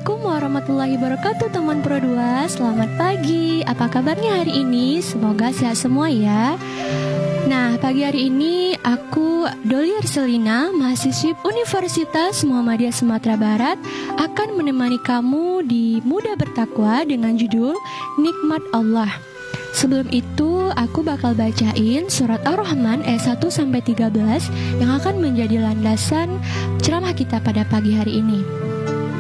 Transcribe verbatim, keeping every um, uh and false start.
Assalamualaikum warahmatullahi wabarakatuh teman Pro dua. Selamat pagi, apa kabarnya hari ini? Semoga sehat semua ya. Nah, pagi hari ini aku Doli Arselina, mahasiswi Universitas Muhammadiyah Sumatera Barat, akan menemani kamu di Muda Bertakwa dengan judul Nikmat Allah. Sebelum itu, aku bakal bacain surat Ar-Rahman ayat satu sampai tiga belas yang akan menjadi landasan ceramah kita pada pagi hari ini.